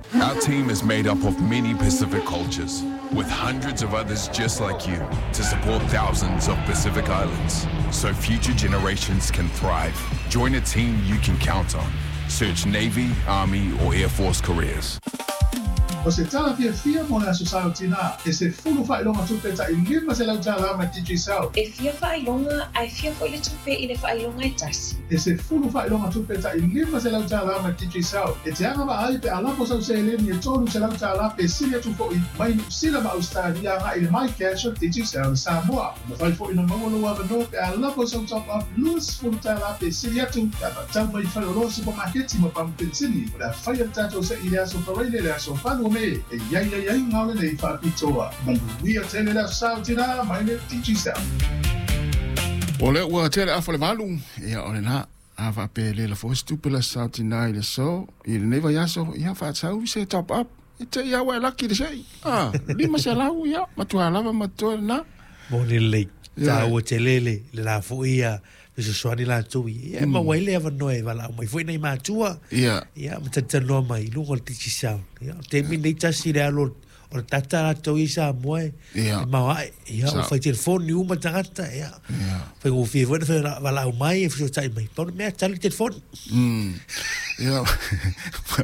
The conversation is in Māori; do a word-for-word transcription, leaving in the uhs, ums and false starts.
Our team is made up of many Pacific cultures, with hundreds of others just like you, to support thousands of Pacific Islands, so future generations can thrive. Join a team you can count on. Search Navy, Army, or Air Force careers. O se tala fia fia mo na susau tina, e se fulu fai longa tupe ta ilima se lau tala ma tiji sau. E fia fai longa, ai fia fo ile tupe ile fai longa i tasi. E se fulu fai longa tupe ta ilima se lau tala ma tiji sau. E te anga wa ai pe alapo sau se eleni e tonu se lau tala pe silia tu fo i mai sila ma Australia nga ile mai kesho tiji sau Samoa. Ma fai fo ina mawalo wa vano pe alapo sau top up lus fulu tala pe silia tu kata tau mai fai oro supermarketi ma pampensini. Ma fai tato se ile aso fareile le aso fanu me e ia ia ia ngau nei fa pitoa ma ia tele la sautina mai ne tiji sa ole ua tele a fole malu ia ole na ava pe le la fo stupela sautina ile so ile neva yaso ia fa tau se top up ite ia wa lucky de sei ah lima se lau ia matua lava matua na mo le le tau telele le la fo ia se soani la tui e ma wai le ava noe wala mai foi nei matua ia ia ma tata no mai lu ko tisi sa ia te mi nei tasi le alo o tata tui sa moe ma wa ia o fai telefone ni uma tangata ia fai go fi foi wala mai e fai tai mai pa me tali telefone mm ia